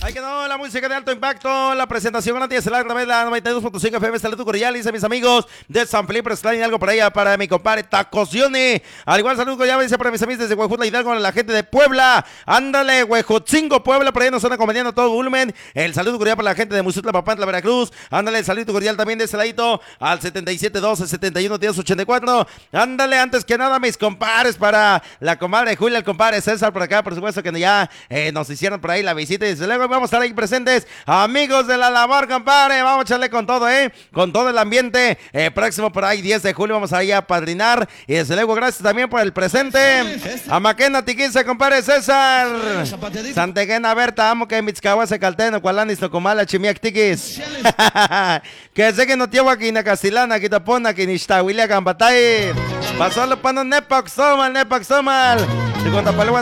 Ahí quedó la música de alto impacto, la presentación grande de a través de la 92.5 FM. Saludos cordiales a mis amigos de San Felipe, Estlán, algo por allá para mi compadre Tacosione. Al igual saludos cordiales para mis amigos desde Huejutla Hidalgo, la gente de Puebla. Ándale, Huejotzingo, Puebla, por ahí nos están acompañando a todo volumen. El saludo cordial para la gente de Musutla, Papantla, Veracruz. Ándale, el saludo cordial también de ese ladito al 7712 71 10 84. Ándale, antes que nada, mis compadres, para la comadre Julia, el compadre César por acá, por supuesto que ya nos hicieron por ahí la visita y desde luego vamos a estar ahí presentes, amigos de la labor, compadre. Vamos a echarle con todo, con todo el ambiente. Próximo por ahí, 10 de julio, vamos a ir a padrinar. Y desde luego, gracias también por el presente. A Maquena Tiquinza, compadre César. Santeguena Berta, amo que Mitzcahua se calteno, Cualanis, Tocomala, Chimiac Tiquis. Que sé que no tiene aquí en Castilana, aquí tapona, aquí en Ixtahuilia, Cambatay. Pasó lo pano Nepac Somal. De Contapalua,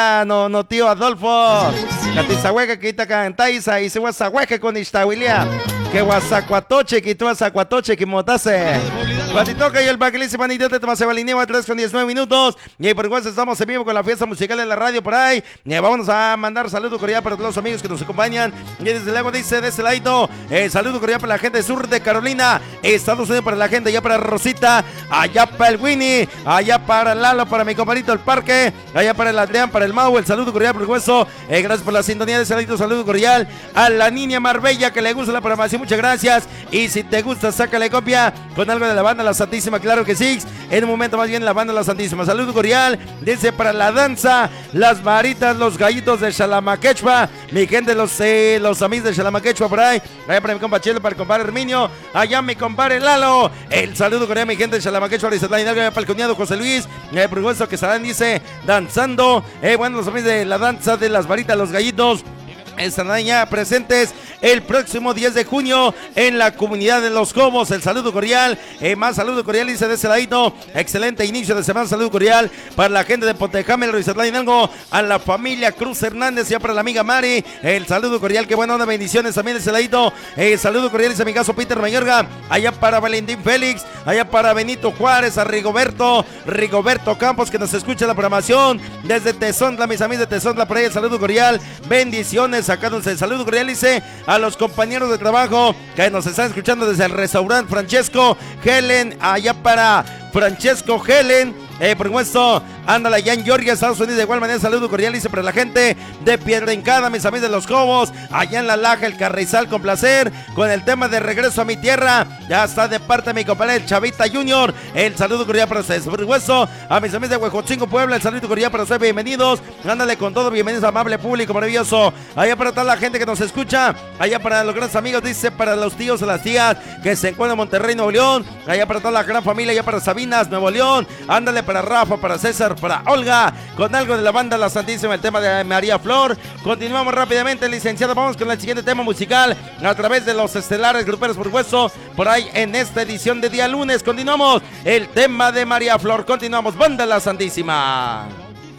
no tío Adolfo. Catizahueca, que ita cantaiza, y se guasahueca con Ixtahuilia. Que guasacuatoche, que tú guasacuatoche, que motase. Cuatitoca y el baquilísimo idiota de Tomás Evalineo a 3 con 19 minutos. Y por igual estamos en vivo con la fiesta musical de la radio por ahí. Y vamos a mandar saludo cordial para todos los amigos que nos acompañan. Y desde luego dice de ese ladito, saludo cordial para la gente del sur de Carolina, Estados Unidos, para la gente allá para Rosita, allá para el Winnie, allá para Lalo, para mi compadrito el Parque, allá para el Adrián, para el Mau, el saludo cordial por supuesto. Gracias por la sintonía de ese ladito, saludo cordial a la niña Marbella que le gusta la programación, muchas gracias. Y si te gusta, sácale copia con algo de la banda La Santísima, claro que sí. En un momento más bien la banda La Santísima. Saludo cordial, dice para la danza, las varitas, los gallitos de Xalamaquechua, mi gente, los amigos de Xalamaquechua por ahí. Allá para mi compa Chelo, para el compadre Herminio, allá mi compadre Lalo. El saludo cordial, mi gente de Xalamaquechua, para el cuñado José Luis, por supuesto que estarán, dice, danzando. Bueno, los amigos de la danza de las varitas, los gallitos, estarán ya presentes el próximo 10 de junio en la comunidad de Los Comos. El saludo cordial, más saludo cordial, dice de ese ladito. Excelente inicio de semana, saludo cordial para la gente de Pontejamel, Roizatlán Hidalgo, a la familia Cruz Hernández, ya para la amiga Mari. El saludo cordial, que buena onda, bendiciones también de ese ladito. Saludo cordial, dice mi caso Peter Mayorga, allá para Valentín Félix, allá para Benito Juárez, a Rigoberto Campos, que nos escucha la programación desde Tezontla, mis amigos de Tezontla, por ahí el saludo cordial, bendiciones, sacándose el saludo cordial, dice a los compañeros de trabajo que nos están escuchando desde el restaurante Francesco Helen, allá para Francesco Helen, por supuesto, ándala ya en Georgia, Estados Unidos. De igual manera, saludo cordial, dice para la gente de Piedra Hincada, mis amigos de Los Cobos, allá en La Laja, el Carrizal, con placer, con el tema de regreso a mi tierra. Ya está de parte de mi compadre el Chavita Junior. El saludo cordial para ustedes. Por supuesto, a mis amigos de Huejotzingo, Puebla, el saludo cordial para ustedes. Bienvenidos, ándale con todo, bienvenidos, amable público maravilloso. Allá para toda la gente que nos escucha, allá para los grandes amigos, dice para los tíos y las tías que se encuentran en Monterrey, Nuevo León, allá para toda la gran familia, allá para Sabinas, Nuevo León, ándale para Rafa, para César, para Olga, con algo de la banda La Santísima, el tema de María Flor. Continuamos rápidamente, licenciado, vamos con el siguiente tema musical a través de los estelares gruperos, por supuesto, por ahí en esta edición de día lunes. Continuamos el tema de María Flor, continuamos, banda La Santísima.